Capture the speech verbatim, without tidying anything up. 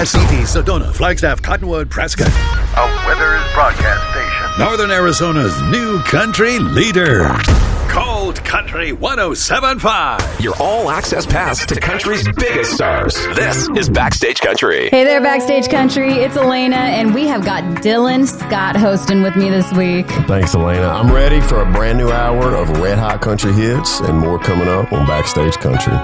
S C T, Sedona, Flagstaff, Cottonwood, Prescott. A Withers broadcast station. Northern Arizona's new country leader. Cold Country one oh seven point five. Your all-access pass to country's biggest stars. This is Backstage Country. Hey there, Backstage Country. It's Elena, and we have got Dylan Scott hosting with me this week. Thanks, Elena. I'm ready for a brand new hour of red hot country hits and more coming up on Backstage Country.